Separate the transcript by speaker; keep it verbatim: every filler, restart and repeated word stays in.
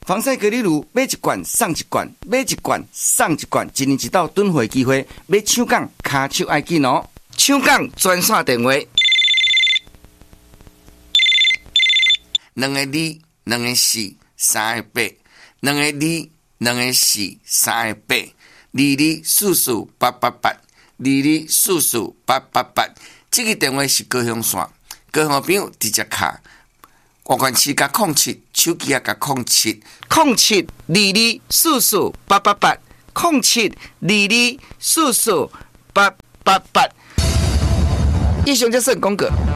Speaker 1: 防晒隔离乳买一罐送一罐，买一罐送一罐，一年一度囤货机会，要抢讲卡手爱紧哦！抢讲专线电话：两个二，两个四，三个八，两个二，两个四，三个八，二二四四八八八，二二四四八八八。这个电话是高雄线，高雄朋友直接卡。外关市甲控七，手机也甲控七，控七二二四四八八八，控七二二四四八八八。以上就是广告。